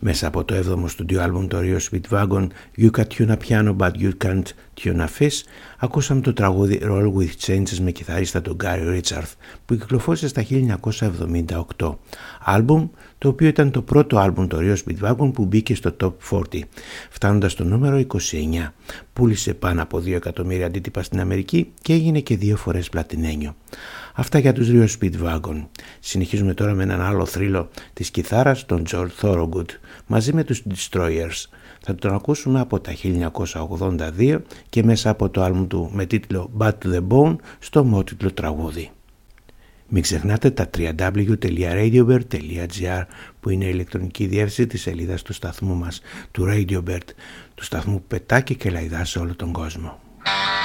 Μέσα από το 7ο στούντιο άλμπουμ του Rio Speedwagon You Can Tune a Piano But You Can't Tune a Fish, ακούσαμε το τραγούδι Roll With Changes με κιθαρίστα τον Gary Richards που κυκλοφόρησε στα 1978. Άλμπουμ το οποίο ήταν το πρώτο άλμπουμ του Rio Speedwagon που μπήκε στο Top 40, φτάνοντας στο νούμερο 29. Πούλησε πάνω από 2 εκατομμύρια αντίτυπα στην Αμερική και έγινε και 2 φορές πλατινένιο. Αυτά για τους Rio Speedwagon. Συνεχίζουμε τώρα με έναν άλλο θρύλο της κιθάρας, τον George Thorogood, μαζί με τους Destroyers. Θα τον ακούσουμε από τα 1982 και μέσα από το άλμπουμ του με τίτλο Bad to the Bone στο μότιτλο τραγούδι. Μην ξεχνάτε τα www.radiobird.gr που είναι η ηλεκτρονική διεύθυνση της σελίδας του σταθμού μας, του Radio Bird, του σταθμού που πετά και κελαϊδά σε όλο τον κόσμο.